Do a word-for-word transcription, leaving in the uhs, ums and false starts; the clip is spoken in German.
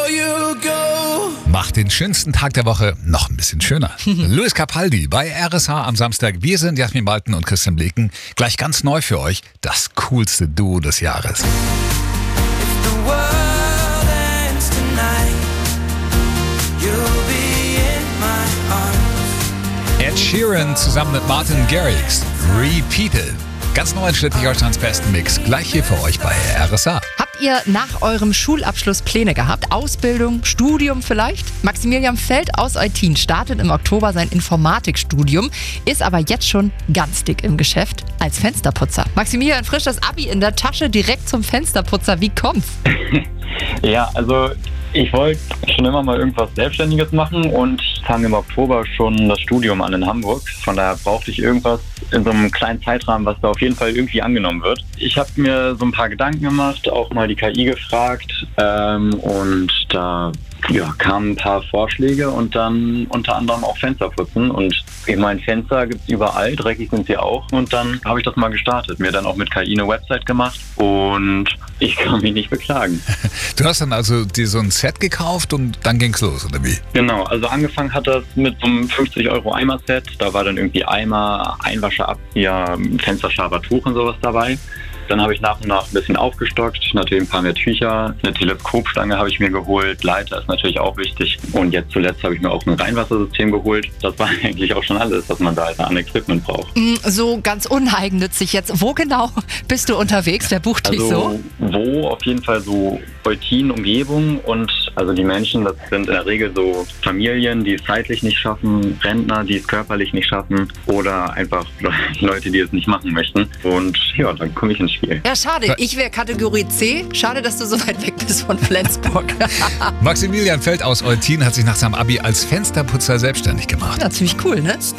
you go. Macht den schönsten Tag der Woche noch ein bisschen schöner. Luis Capaldi bei R S H am Samstag. Wir sind Jasmin Balten und Christian Bleken. Gleich ganz neu für euch das coolste Duo des Jahres. If the world ends tonight, you'll be in my arms. Ed Sheeran zusammen mit Martin Garrix. Repeated. Ganz neu in Schleswig-Holsteins besten Mix. Gleich hier für euch bei R S H. Habt ihr nach eurem Schulabschluss Pläne gehabt? Ausbildung, Studium vielleicht? Maximilian Feld aus Eutin startet im Oktober sein Informatikstudium, ist aber jetzt schon ganz dick im Geschäft als Fensterputzer. Maximilian, frisch das Abi in der Tasche, direkt zum Fensterputzer. Wie kommt's? Ja, also ich wollte schon immer mal irgendwas Selbstständiges machen und ich fange im Oktober schon das Studium an in Hamburg. Von daher brauchte ich irgendwas in so einem kleinen Zeitrahmen, was da auf jeden Fall irgendwie angenommen wird. Ich habe mir so ein paar Gedanken gemacht, auch mal die K I gefragt ähm, und da ja, kamen ein paar Vorschläge und dann unter anderem auch Fenster putzen. Und ich meine, Fenster gibt es überall, dreckig sind sie auch. Und dann habe ich das mal gestartet, mir dann auch mit K I eine Website gemacht und ich kann mich nicht beklagen. Du hast dann also dir so ein Set gekauft und dann ging's los, oder wie? Genau, also angefangen hat das mit so einem fünfzig Euro Eimer-Set. Da war dann irgendwie Eimer, Einwascher, Abzieher, Fensterschaber, Tuch und sowas dabei. Dann habe ich nach und nach ein bisschen aufgestockt, natürlich ein paar mehr Tücher, eine Teleskopstange habe ich mir geholt, Leiter ist natürlich auch wichtig und jetzt zuletzt habe ich mir auch ein Reinwassersystem geholt. Das war eigentlich auch schon alles, was man da halt an Equipment braucht. So ganz uneigennützig jetzt. Wo genau bist du unterwegs? Wer bucht dich Also so? wo auf jeden Fall so Eutin, Umgebung und also die Menschen, das sind in der Regel so Familien, die es zeitlich nicht schaffen, Rentner, die es körperlich nicht schaffen oder einfach Leute, die es nicht machen möchten und ja, dann komme ich ins Spiel. Ja, schade. Ich wäre Kategorie C. Schade, dass du so weit weg bist von Flensburg. Maximilian Feld aus Eutin hat sich nach seinem Abi als Fensterputzer selbstständig gemacht. Ja, ziemlich cool, ne?